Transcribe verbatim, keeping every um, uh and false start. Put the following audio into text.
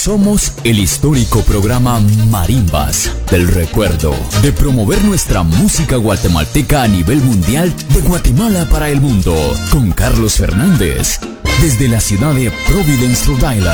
Somos el histórico programa Marimbas del Recuerdo, de promover nuestra música guatemalteca a nivel mundial, de Guatemala para el mundo, con Carlos Fernández, desde la ciudad de Providence, Rhode Island.